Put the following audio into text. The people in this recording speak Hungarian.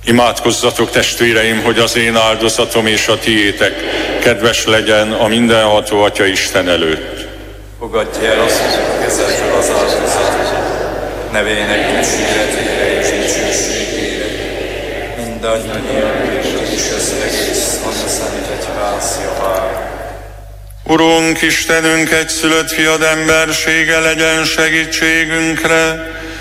Imádkozzatok, testvéreim, hogy az én áldozatom és a tiétek kedves legyen a mindenható Atya Isten előtt. Fogadj el azt a kezedből az áldozatot, nevének dicsőítésére és dicsőségére, mindannyian és az egész Szent Egyház javára. Urunk, Istenünk, egyszülött fiad embersége legyen segítségünkre,